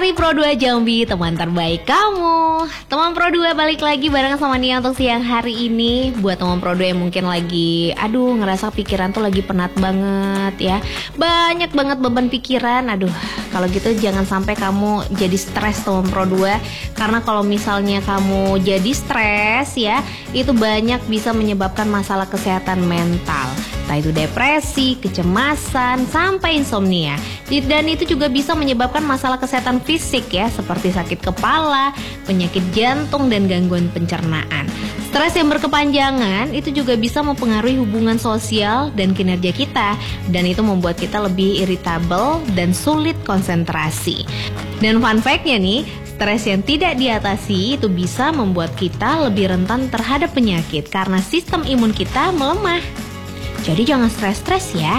Hari Pro 2 Jambi, teman terbaik kamu. Teman Pro 2 balik lagi bareng sama Nia untuk siang hari ini. Buat teman Pro 2 yang mungkin lagi ngerasa pikiran tuh lagi penat banget ya, banyak banget beban pikiran. Kalau gitu jangan sampai kamu jadi stres teman Pro 2. Karena kalau misalnya kamu jadi stres ya, itu banyak bisa menyebabkan masalah kesehatan mental. Entah itu depresi, kecemasan, sampai insomnia. Dan itu juga bisa menyebabkan masalah kesehatan fisik ya, seperti sakit kepala, penyakit jantung, dan gangguan pencernaan. Stres yang berkepanjangan itu juga bisa mempengaruhi hubungan sosial dan kinerja kita. Dan itu membuat kita lebih irritable dan sulit konsentrasi. Dan fun fact-nya nih, stres yang tidak diatasi itu bisa membuat kita lebih rentan terhadap penyakit karena sistem imun kita melemah. Jadi jangan stres-stres ya.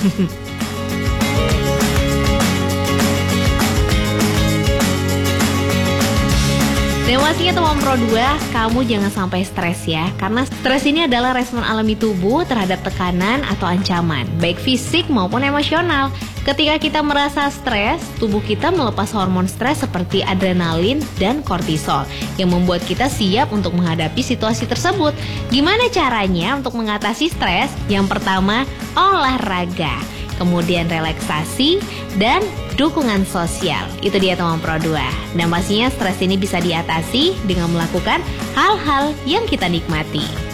Dan pastinya teman Pro 2, kamu jangan sampai stres ya. Karena stres ini adalah respon alami tubuh terhadap tekanan atau ancaman, baik fisik maupun emosional. Ketika kita merasa stres, tubuh kita melepas hormon stres seperti adrenalin dan kortisol yang membuat kita siap untuk menghadapi situasi tersebut. Gimana caranya untuk mengatasi stres? Yang pertama, olahraga. Kemudian relaksasi dan dukungan sosial. Itu dia teman Pro 2. Dan pastinya stres ini bisa diatasi dengan melakukan hal-hal yang kita nikmati.